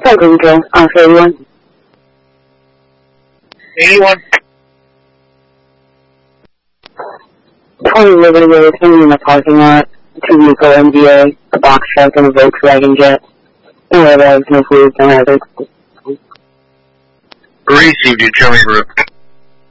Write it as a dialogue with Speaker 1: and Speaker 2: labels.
Speaker 1: Hi, Green Joe. For 81.
Speaker 2: 81.
Speaker 1: Tony Liberty was hanging in the parking lot. 2 vehicle MDA, a box truck, and a Volkswagen Jet. No other no fluids, no hazards.
Speaker 2: Received you, Joey Rook.